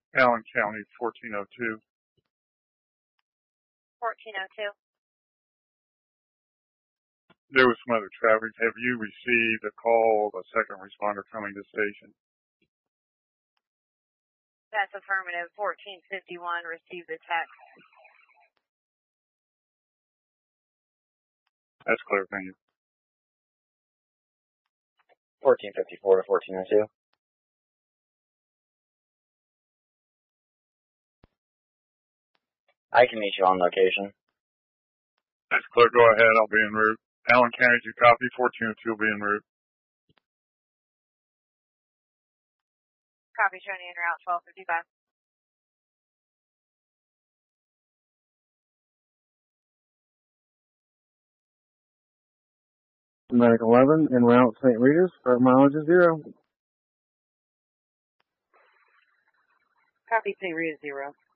Allen County, 1402. 1402. There was some other traffic. Have you received a call of a second responder coming to station? That's affirmative. 1451 received the text. That's clear, thank you. 1454 to 1402. I can meet you on location. That's clear, go ahead, I'll be en route. Allen County, did you copy? 1402 will be en route. Copy, showing en route 1255. Medic 11, en route St. Rita's, start mileage is 0. Copy, St. Rita 0.